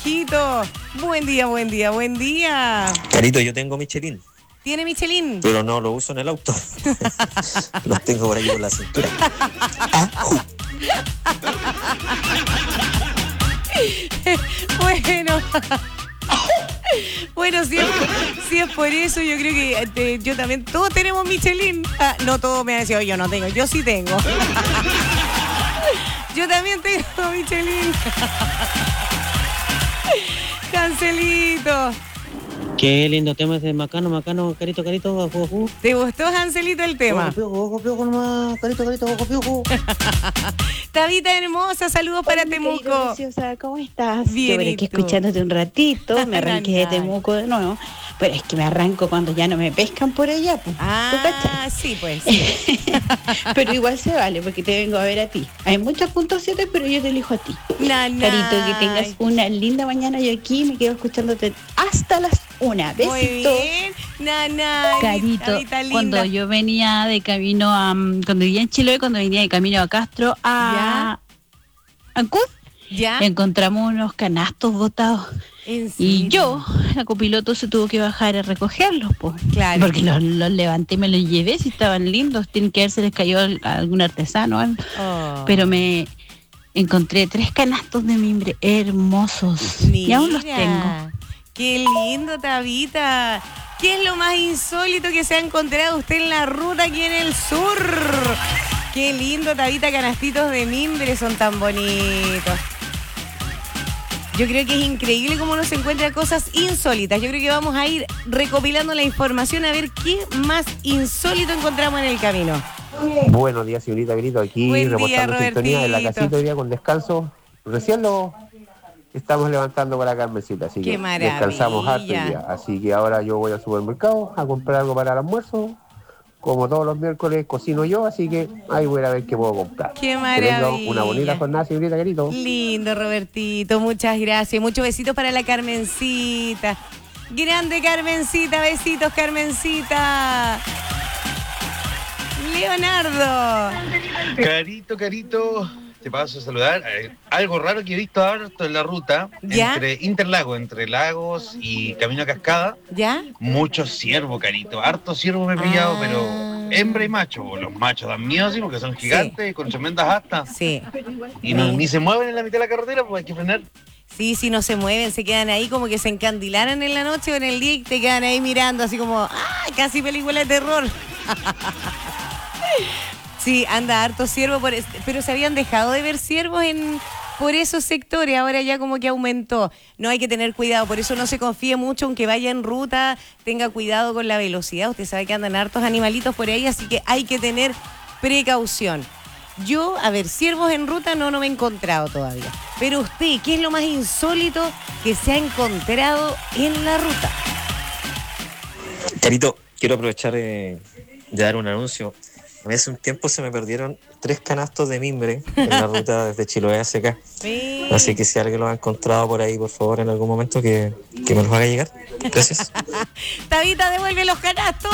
Jorgito. Buen día, buen día, buen día. Carito, yo tengo Michelin, ¿Tiene Michelin? pero no lo uso en el auto. Los tengo por aquí por la cintura. Bueno. Bueno, si es por eso, yo creo que yo también, todos tenemos Michelin. No todos me han dicho, yo no tengo, yo sí tengo. Yo también tengo Michelin. Cancelito. Qué lindo tema ese, Macano, Carito, ojo. ¿Te gustó, Hanselito, el tema? Ojo piojo nomás, Carito, ojo piojo. Tabita hermosa, saludos para Temuco. Preciosa, ¿cómo estás? Bien, yo por ¿y aquí tú? escuchándote un ratito, me arranqué de Temuco de nuevo, pero es que me arranco cuando ya no me pescan por allá, pues. ¿Tú cachai? Sí, pues. Pero igual se vale, porque te vengo a ver a ti. Hay muchas puntos 7, pero yo te elijo a ti. Carito, que tengas una linda mañana. Yo aquí me quedo escuchándote hasta las 1. Besitos. Muy bien. Carito, Tabita linda. cuando yo venía de camino a... Cuando vivía en Chiloé, cuando venía de camino a Castro a Ancud, ¿Ya? encontramos unos canastos botados. ¿En serio? Y yo, la copiloto, se tuvo que bajar a recogerlos, pues. Claro. Porque los levanté y me los llevé, si estaban lindos. Tienen que haberse les cayó a algún artesano o algo. Oh. Pero me encontré 3 canastos de mimbre hermosos. Y aún los tengo. Qué lindo, Tabita. ¿Qué es lo más insólito que se ha encontrado usted en la ruta aquí en el sur? Qué lindo, Tabita, canastitos de mimbre, son tan bonitos. Yo creo que es increíble cómo uno se encuentra cosas insólitas. Yo creo que vamos a ir recopilando la información a ver qué más insólito encontramos en el camino. Buenos días, señorita Grito, aquí Buen día, reportando sintonía en la Robertito. casita hoy día con descanso. Recién lo estamos levantando para Carmencita, así Qué que maravilla. descansamos harto hoy día. Así que ahora yo voy al supermercado a comprar algo para el almuerzo. Como todos los miércoles cocino yo, así que ahí voy a ver qué puedo comprar. Qué Que maravilla. tenga una bonita jornada, señorita Grito. Lindo, Robertito, muchas gracias. Muchos besitos para la Carmencita. Grande Carmencita, besitos, Carmencita. Leonardo. Carito, te paso a saludar. Algo raro que he visto harto en la ruta, ¿Ya? entre Interlagos, entre Lagos y Camino a Cascada, ¿Ya? mucho ciervo, Carito. Harto ciervo me he pillado, pero hembra y macho. Los machos dan miedo, sí, porque son gigantes, con tremendas astas. Sí. Y ni se mueven en la mitad de la carretera, pues hay que frenar. Sí, si no se mueven, se quedan ahí como que se encandilaran en la noche o en el día y te quedan ahí mirando así como, ¡ah! Casi película de terror. Sí, anda harto ciervo, pero se habían dejado de ver ciervos por esos sectores, ahora ya como que aumentó. No, hay que tener cuidado, por eso no se confíe mucho, aunque vaya en ruta, tenga cuidado con la velocidad. Usted sabe que andan hartos animalitos por ahí, así que hay que tener precaución. Yo, a ver, ciervos en ruta no me he encontrado todavía. Pero usted, ¿qué es lo más insólito que se ha encontrado en la ruta? Carito, quiero aprovechar de dar un anuncio. A mí hace un tiempo se me perdieron 3 canastos de mimbre en la ruta desde Chiloé hacia acá. Sí. Así que si alguien los ha encontrado por ahí, por favor, en algún momento, que me los haga llegar. Gracias. Tabita, devuelve los canastos.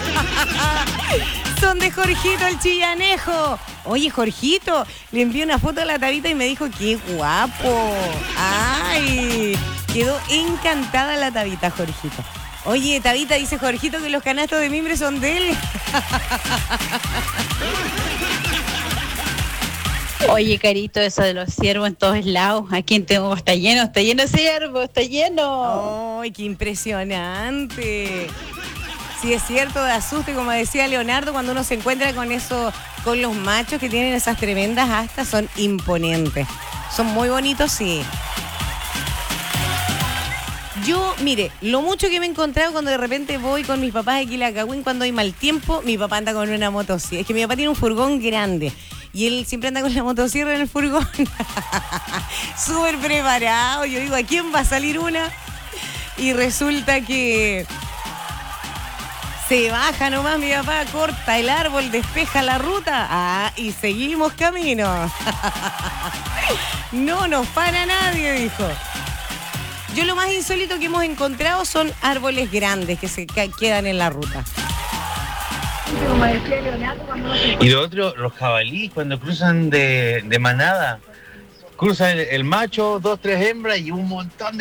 Son de Jorgito el Chillanejo. Oye, Jorgito, le envié una foto a la Tabita y me dijo, ¡qué guapo! ¡Ay! Quedó encantada la Tabita, Jorgito. Oye, Tabita, dice Jorgito que los canastos de mimbre son de él. Oye, Carito, eso de los ciervos en todos lados. Aquí en Temuco está lleno de ciervos, está lleno. ¡Ay, qué impresionante! Sí, es cierto, de asuste, como decía Leonardo, cuando uno se encuentra con los machos que tienen esas tremendas astas, son imponentes. Son muy bonitos, sí. Yo, mire, lo mucho que me he encontrado cuando de repente voy con mis papás aquí a Quilacagüín, cuando hay mal tiempo, mi papá anda con una motosierra. Es que mi papá tiene un furgón grande y él siempre anda con la motosierra en el furgón. Súper preparado. Yo digo, ¿a quién va a salir una? Y resulta que se baja nomás mi papá, corta el árbol, despeja la ruta. Y seguimos camino. No nos para nadie, dijo. Yo lo más insólito que hemos encontrado son árboles grandes que se quedan en la ruta. Y lo otro, los jabalíes cuando cruzan de manada. Cruzan el macho, 2, 3 hembras y un montón de